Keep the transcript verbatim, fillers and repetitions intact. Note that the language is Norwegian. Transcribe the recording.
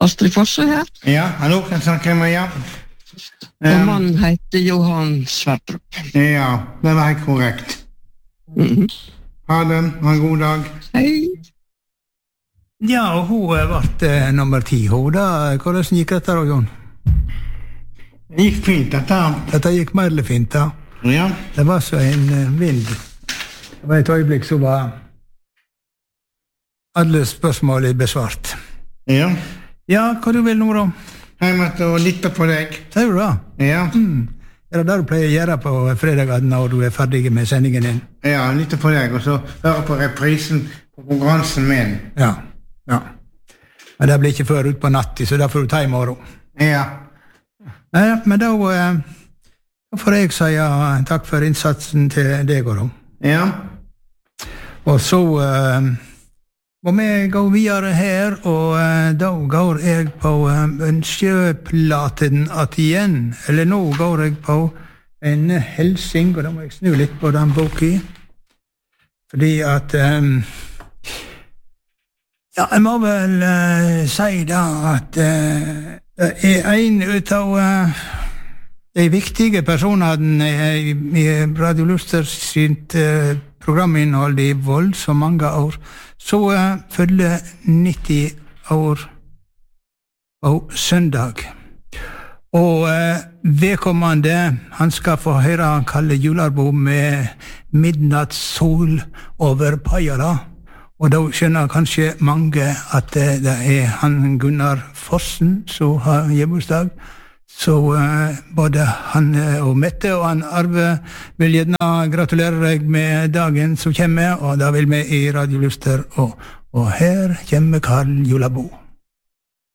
Astrid Fosse her. Ja, hallo, kan snakke med ja. Og mannen heter Johan Sverdrup. Ja, det var helt korrekt. Mm-hmm. Ha det, ha en god dag. Hei. Ja, og hun ble eh, nummer ti, hun da. Hvordan gikk dette da, Jon? Det gikk fint, dette. Dette gikk mer eller fint, da. Ja. Det var så en uh, vind. Det var et øyeblikk så var alle spørsmål besvart. Ja. Ja, hva du vil nå da? Jeg måtte lytte på deg. Sier du da? Ja. Mm. Er det det du pleier å gjøre på fredagen når du er ferdig med sendingen din? Ja, lytte på deg, og så høre på reprisen på konkurransen min. Ja, ja. Men det blir ikke før ut på natten, så da får du ta i morgen. Ja. Nei, men da, da får jeg si takk for innsatsen til deg og da. Ja. Og så uh, må vi gå videre her, og uh, da går jeg på uh, ønskeplaten at igjen, eller nå går jeg på en helsing, og da må jeg snu litt på den boka, fordi at um, ja, jeg må vel uh, si da at uh, jeg er en ut av uh, de viktige personene i, i Radio Luster sitt uh, programinnhold i vold så mange år, så uh, følger nitti år på søndag. Og uh, vedkommende, han skal få høre Kalle Jularbo med midnattssol over Pajala. Og da skjønner kanskje mange at uh, det er han Gunnar Fossen som har hjemmedag. Så uh, både han uh, og Mette og han Arve vil gjerne gratulere deg med dagen som kommer, og da vil vi i Radio Luster, og, og her kommer Karl Julabo.